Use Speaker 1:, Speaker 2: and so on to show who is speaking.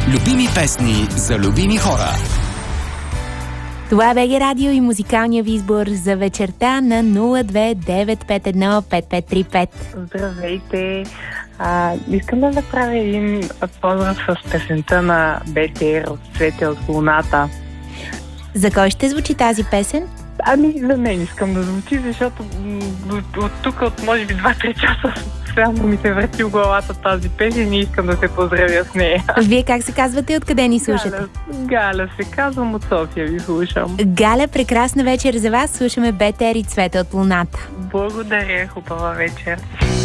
Speaker 1: Любими песни за любими хора.
Speaker 2: Това е БГ Радио и музикалния ви избор за вечерта на 029515535.
Speaker 3: Здравейте! Искам да направя един поздрав с песента на БТР от Цвете от луната.
Speaker 2: За кой ще звучи тази песен?
Speaker 3: За мен искам да звучи, защото от тук, от може би 2-3 часа само ми се върти в главата тази песен и искам да се поздравя с нея.
Speaker 2: Вие как се казвате и откъде ни слушате?
Speaker 3: Галя се казвам, от София ви слушам.
Speaker 2: Галя, прекрасна вечер за вас. Слушаме БТР и Цвете от луната.
Speaker 3: Благодаря, хубава вечер.